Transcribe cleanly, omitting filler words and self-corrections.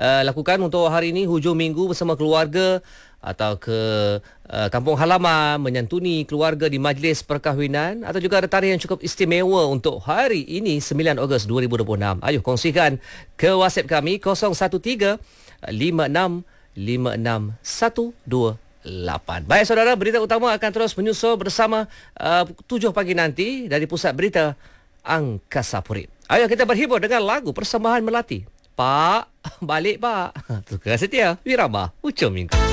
lakukan untuk hari ini, hujung minggu bersama keluarga atau ke kampung halaman, menyantuni keluarga di majlis perkahwinan, atau juga ada tarikh yang cukup istimewa untuk hari ini 9 Ogos 2026. Ayuh kongsikan ke WhatsApp kami 013 56 56 128. Baik saudara, berita utama akan terus menyusul bersama 7 pagi nanti dari Pusat Berita Angkasa Puri. Ayo kita berhibur dengan lagu persembahan Melati. Pak, balik Pak. Tukar setia, Wirama Hujung Minggu.